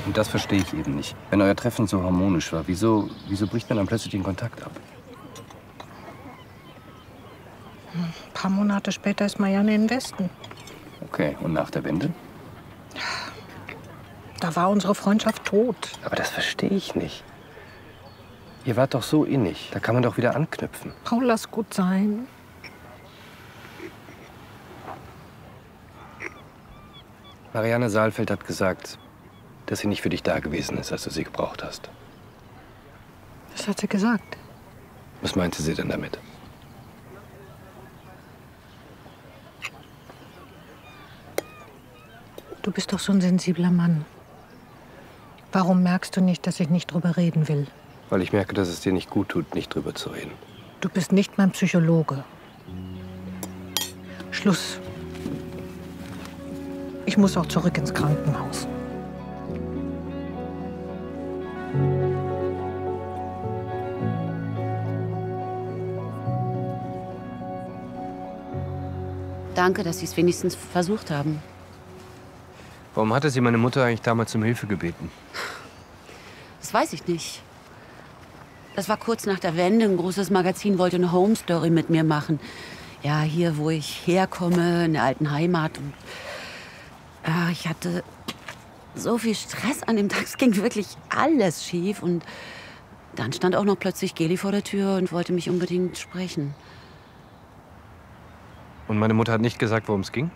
Und das verstehe ich eben nicht. Wenn euer Treffen so harmonisch war, wieso bricht man dann plötzlich den Kontakt ab? Ein paar Monate später ist Marianne in den Westen. Okay, und nach der Wende? Da war unsere Freundschaft tot. Aber das verstehe ich nicht. Ihr wart doch so innig. Da kann man doch wieder anknüpfen. Paul, lass gut sein. Marianne Saalfeld hat gesagt, dass sie nicht für dich da gewesen ist, als du sie gebraucht hast. Was hat sie gesagt? Was meinte sie denn damit? Du bist doch so ein sensibler Mann. Warum merkst du nicht, dass ich nicht drüber reden will? Weil ich merke, dass es dir nicht gut tut, nicht drüber zu reden. Du bist nicht mein Psychologe. Schluss. Ich muss auch zurück ins Krankenhaus. Danke, dass Sie es wenigstens versucht haben. Warum hatte sie meine Mutter eigentlich damals um Hilfe gebeten? Das weiß ich nicht. Das war kurz nach der Wende. Ein großes Magazin wollte eine Home Story mit mir machen. Ja, hier, wo ich herkomme, in der alten Heimat. Und, ich hatte so viel Stress an dem Tag. Es ging wirklich alles schief. Und dann stand auch noch plötzlich Geli vor der Tür und wollte mich unbedingt sprechen. Und meine Mutter hat nicht gesagt, worum es ging?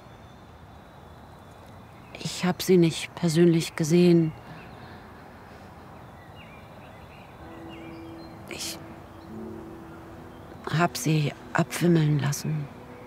Ich habe sie nicht persönlich gesehen. Ich habe sie abwimmeln lassen.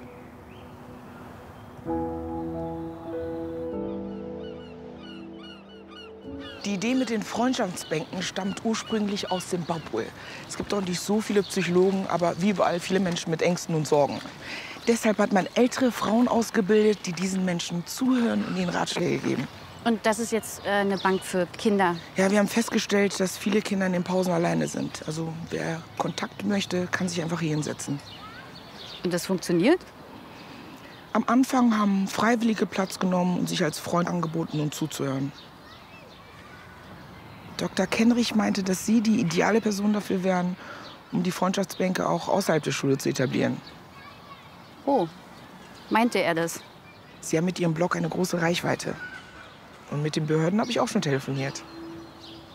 Die Idee mit den Freundschaftsbänken stammt ursprünglich aus Simbabwe. Es gibt dort nicht so viele Psychologen, aber wie überall viele Menschen mit Ängsten und Sorgen. Deshalb hat man ältere Frauen ausgebildet, die diesen Menschen zuhören und ihnen Ratschläge geben. Und das ist jetzt eine Bank für Kinder? Ja, wir haben festgestellt, dass viele Kinder in den Pausen alleine sind. Also wer Kontakt möchte, kann sich einfach hier hinsetzen. Und das funktioniert? Am Anfang haben Freiwillige Platz genommen und sich als Freund angeboten, um zuzuhören. Dr. Kenrich meinte, dass Sie die ideale Person dafür wären, um die Freundschaftsbänke auch außerhalb der Schule zu etablieren. Oh, meinte er das? Sie haben mit Ihrem Blog eine große Reichweite. Und mit den Behörden habe ich auch schon telefoniert.